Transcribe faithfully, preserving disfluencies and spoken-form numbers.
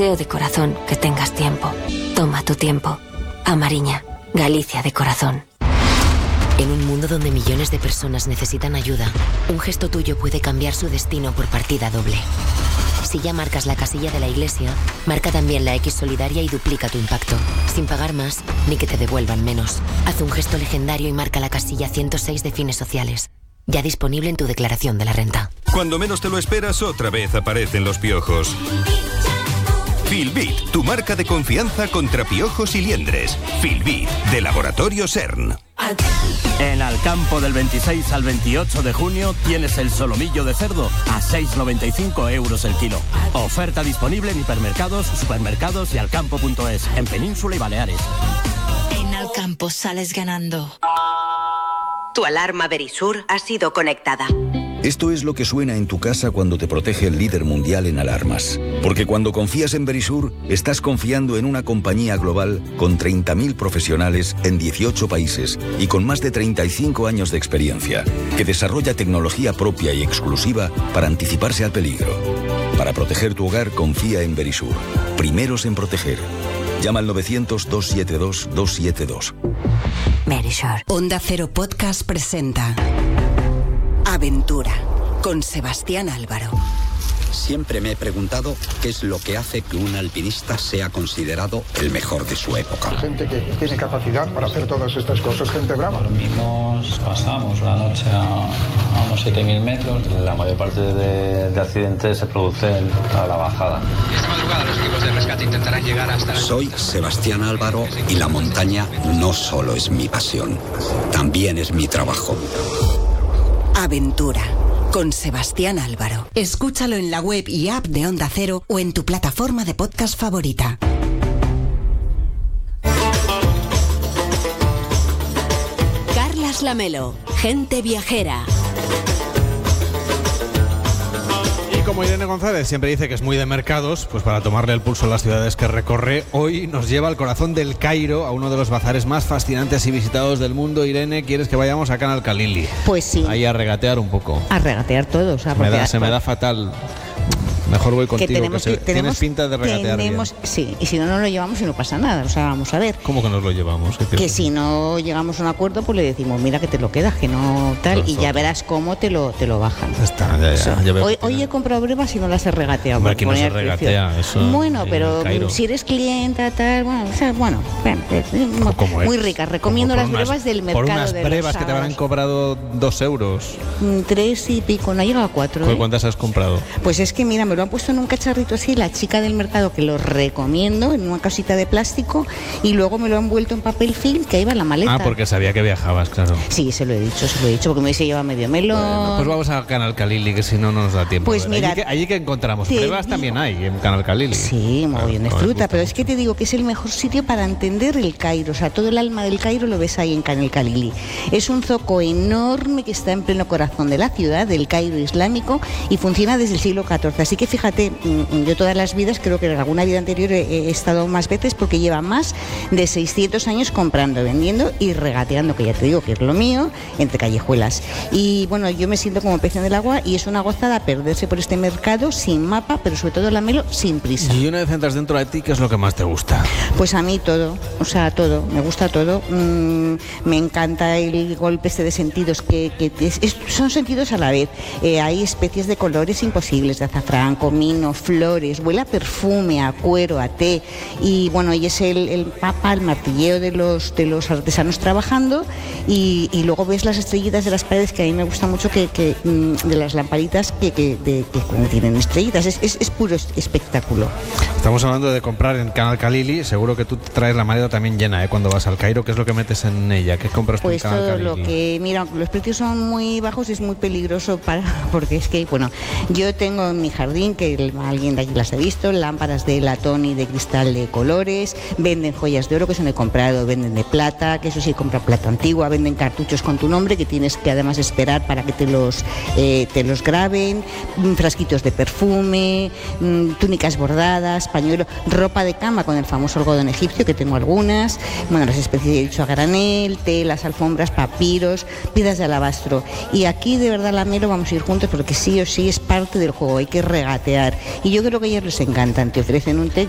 Deseo de corazón que tengas tiempo. Toma tu tiempo. Amariña, Galicia de corazón. En un mundo donde millones de personas necesitan ayuda, un gesto tuyo puede cambiar su destino por partida doble. Si ya marcas la casilla de la iglesia, marca también la X solidaria y duplica tu impacto, sin pagar más ni que te devuelvan menos. Haz un gesto legendario y marca la casilla ciento seis de Fines Sociales. Ya disponible en tu declaración de la renta. Cuando menos te lo esperas, otra vez aparecen los piojos. Filbit, tu marca de confianza contra piojos y liendres. Filbit, de Laboratorio CERN. En Alcampo del veintiséis al veintiocho de junio tienes el solomillo de cerdo a seis con noventa y cinco euros el kilo. Oferta disponible en hipermercados, supermercados y alcampo punto es, en Península y Baleares. En Alcampo sales ganando. Tu alarma Verisur ha sido conectada. Esto es lo que suena en tu casa cuando te protege el líder mundial en alarmas. Porque cuando confías en Verisur, estás confiando en una compañía global con treinta mil profesionales en dieciocho países y con más de treinta y cinco años de experiencia, que desarrolla tecnología propia y exclusiva para anticiparse al peligro. Para proteger tu hogar, confía en Verisur. Primeros en proteger. Llama al novecientos, doscientos setenta y dos, doscientos setenta y dos. Verisur. Onda Cero Podcast presenta Aventura, con Sebastián Álvaro. Siempre me he preguntado qué es lo que hace que un alpinista sea considerado el mejor de su época. Gente que tiene capacidad para hacer todas estas cosas, gente brava. Los mismos pasamos la noche a, a unos siete mil metros. La mayor parte de, de accidentes se producen a la bajada. Esta madrugada los equipos de rescate intentarán llegar hasta... Soy Sebastián Álvaro y la montaña no solo es mi pasión, también es mi trabajo. Aventura, con Sebastián Álvaro. Escúchalo en la web y app de Onda Cero o en tu plataforma de podcast favorita. Carlas Lamelo, gente viajera. Y como Irene González siempre dice que es muy de mercados, pues para tomarle el pulso a las ciudades que recorre, hoy nos lleva al corazón del Cairo, a uno de los bazares más fascinantes y visitados del mundo. Irene, ¿quieres que vayamos a Canal Khalili? Pues sí. Ahí a regatear un poco. A regatear todos. A me da, se me da fatal. Mejor voy contigo, que, tenemos, que se, tenemos, tienes pinta de regatear tenemos, bien. Sí, y si no nos lo llevamos y no pasa nada, o sea, vamos a ver. ¿Cómo que nos lo llevamos? Que si no llegamos a un acuerdo, pues le decimos, mira que te lo quedas, que no tal, Nosotros. Y ya verás cómo te lo te lo bajan. Está, ya, ya, ya hoy, hoy he comprado brevas y no las he regateado. Hombre, aquí no se regatea eso. Bueno, pero si eres clienta, tal, bueno, o sea, bueno, bueno muy ricas. Recomiendo las brevas unas, del mercado. Por unas de brevas que te habrán cobrado dos euros. Tres y pico, no ha llegado a cuatro. ¿eh? ¿Cuántas has comprado? Pues es que mira, me lo han puesto en un cacharrito así, la chica del mercado, que lo recomiendo, en una casita de plástico, y luego me lo han envuelto en papel film, que ahí va la maleta. Ah, porque sabía que viajabas, claro. Sí, se lo he dicho, se lo he dicho, porque me dice lleva medio melón. Bueno, pues vamos a Canal Khalili, que si no, no nos da tiempo. Pues mira, allí que, allí que encontramos brevas también hay en Canal Khalili. Sí, un mogollón de fruta, pero es que te digo que es el mejor sitio para entender el Cairo, o sea, todo el alma del Cairo lo ves ahí en Canal Khalili. Es un zoco enorme que está en pleno corazón de la ciudad, del Cairo islámico, y funciona desde el siglo catorce, así que fíjate, yo todas las vidas, creo que en alguna vida anterior he, he estado más veces, porque lleva más de seiscientos años comprando, vendiendo y regateando, que ya te digo que es lo mío, entre callejuelas. Y bueno, yo me siento como pez en el agua y es una gozada perderse por este mercado sin mapa, pero sobre todo la melo sin prisa. Y una vez entras dentro de ti, ¿qué es lo que más te gusta? Pues a mí todo, o sea, todo, me gusta todo. Mm, me encanta el golpe este de sentidos, que, que es, es, son sentidos a la vez. Eh, hay especies de colores imposibles, de azafrán, comino, flores, huele a perfume, a cuero, a té, y bueno, y es el, el papa, el martilleo de los de los artesanos trabajando, y, y luego ves las estrellitas de las paredes, que a mí me gusta mucho, que, que de las lamparitas que, que, de, que tienen estrellitas, es, es, es puro espectáculo. Estamos hablando de comprar en Canal Khalili, seguro que tú te traes la maleta también llena, ¿eh? Cuando vas al Cairo, ¿qué es lo que metes en ella? ¿Qué compras pues tú en Canal Khalili? Pues todo lo que, mira, los precios son muy bajos, es muy peligroso para, porque es que, bueno, yo tengo en mi jardín, que alguien de aquí las ha visto, lámparas de latón y de cristal de colores, venden joyas de oro, que son de comprado, venden de plata, que eso sí, compra plata antigua, venden cartuchos con tu nombre, que tienes que además esperar para que te los, eh, te los graben, frasquitos de perfume, túnicas bordadas, pañuelo, ropa de cama con el famoso algodón egipcio, que tengo algunas, bueno, las especies de dicho a granel, telas, alfombras, papiros, piedras de alabastro. Y aquí de verdad la Melo vamos a ir juntos, porque sí o sí es parte del juego, hay que regatear. Y yo creo que a ellos les encantan, te ofrecen un té